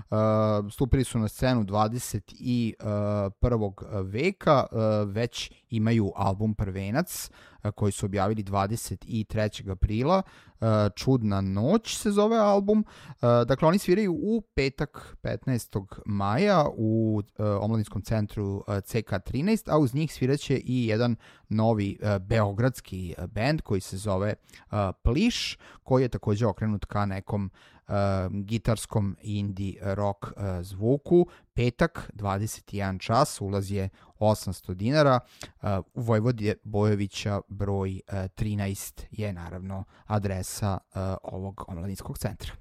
Stupili su na scenu 21. veka, već imaju album Prvenac, koji su objavili 23. aprila. Čudna noć se zove album. Dakle, oni sviraju u petak 15. maja u omladinskom centru CK13, a uz njih sviraće i jedan novi beogradski bend koji se zove Pliš, koji je takođe okrenut ka nekom gitarskom indie rock zvuku. Petak, 21 čas, ulaz je 800 dinara. Vojvode Bojovića broj 13 je naravno adresa ovog omladinskog centra.